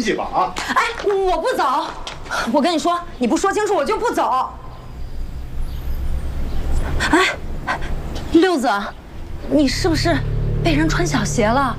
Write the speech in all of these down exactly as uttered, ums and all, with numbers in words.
去吧啊！ 哎，我不走，我跟你说，你不说清楚，我就不走。哎，六子，你是不是被人穿小鞋了？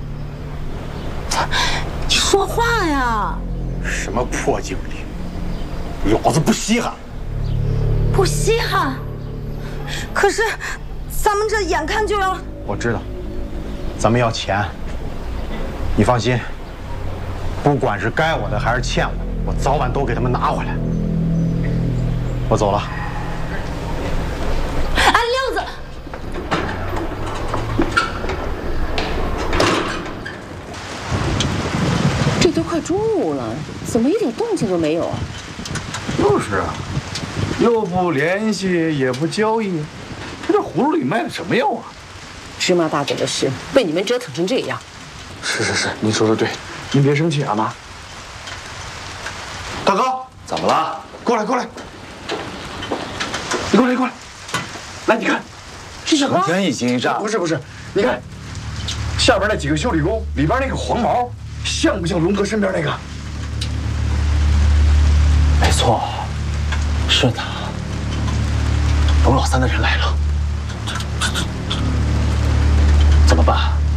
你说话呀！ 什么破经历，老子不稀罕。 不稀罕？可是，咱们这眼看就要…… 我知道，咱们要钱。你放心，不管是该我的还是欠我的，我早晚都给他们拿回来。我走了。 哎，六子， 这都快中午了，怎么一点动静都没有啊？ 就是啊，又不联系，也不交易，他这葫芦里卖的什么药啊？ 芝麻大哥的事被你们折腾成这样。 是是是，您说的对，您别生气啊，妈。大高，怎么了？过来过来，你过来你过来，来你看， 是什么？ 成天一惊一乍。不是不是，你看下边那几个修理工里边那个黄毛，像不像龙哥身边那个？ 没错，是的。龙老三的人来了，这这这这怎么办？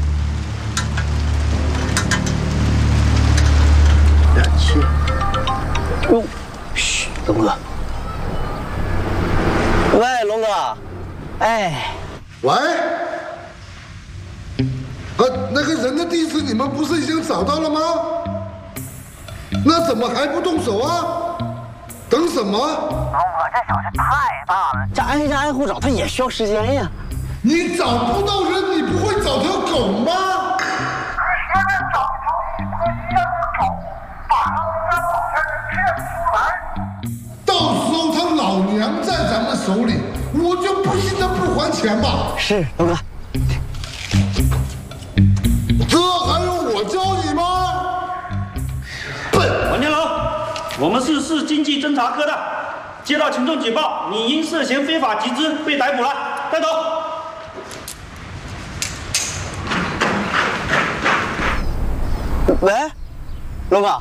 两千。 哟，嘘，龙哥。喂，龙哥，哎， 喂，呃，那个人的地址你们不是已经找到了吗？那怎么还不动手啊？等什么？ 龙哥，这小事太大了，这挨家挨户找他也需要时间呀。 你找不到人，你不会找条狗吗？ 现在找条一头一样的狗，把他们家老太太骗出来。 到时候他老娘在咱们手里，我就不信他不还钱吧？ 是，龙哥。 这还用我教你吗？笨！ 王天龙，我们是市经济侦查科的，接到群众举报，你因涉嫌非法集资被逮捕了，带走。 喂，龙哥，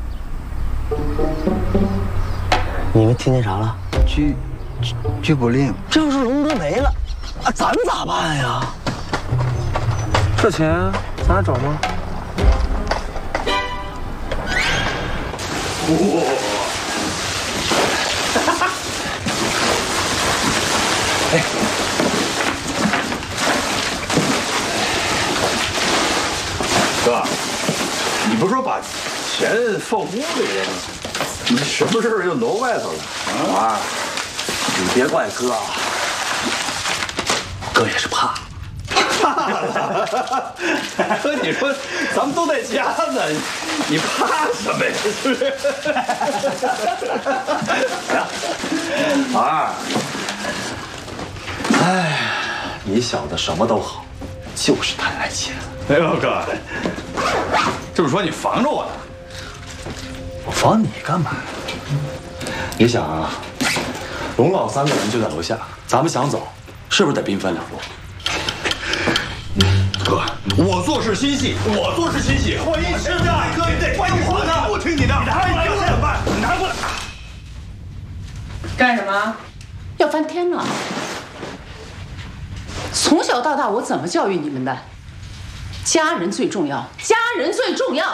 你们听见啥了？ 拘拘拘捕令。 这要是龙哥没了，啊，咱咋办呀？ 这钱咱还找吗？ 哇！哎，哥，你不是说把钱放屋里了吗？你什么时候又挪外头了？ 啊，你别怪哥，哥也是怕。 哥，你说咱们都在家呢，你怕什么呀？是不是？ 行，老二，哎，你小子什么都好，就是贪爱钱。 哎呦，哥，这么说你防着我呢？ 我防你干嘛？你想啊，龙老三个人就在楼下，咱们想走，是不是得兵分两路？ 哥，我做事心细，我做事心细。我一直在哥，对，万一我呢？不听你的，你拿过来怎么办？你拿过来。 干什么？要翻天了！从小到大，我怎么教育你们的？家人最重要，家人最重要。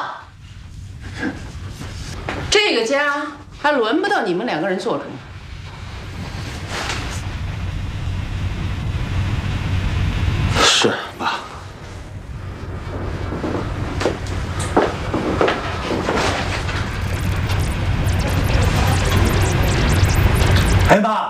这个家还轮不到你们两个人做主。 是爸。哎妈，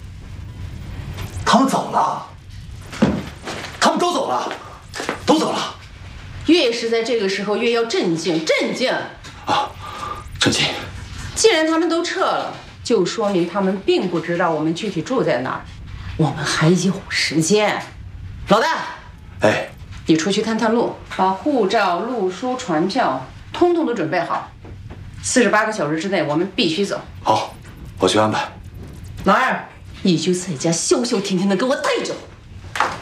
他们走了，他们都走了，都走了。 越是在这个时候，越要镇静，镇静。 啊，震惊。 既然他们都撤了，就说明他们并不知道我们具体住在哪儿。我们还有时间。老大， 哎， 你出去探探路，把护照、路书、船票通通都准备好。四十八个小时之内，我们必须走。 好，我去安排。 老二，你就在家消消停停的给我待着。